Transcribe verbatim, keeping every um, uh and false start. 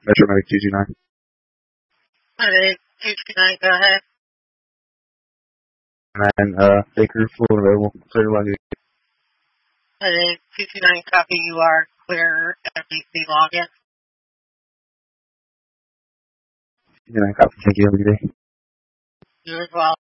Metro Medic two two nine. Medic two two nine, go ahead. And, uh, Baker, full and available. Clear to line. Medic two two nine, copy, you are clear F D C login. two two nine, copy, thank you, have a good day. You as well.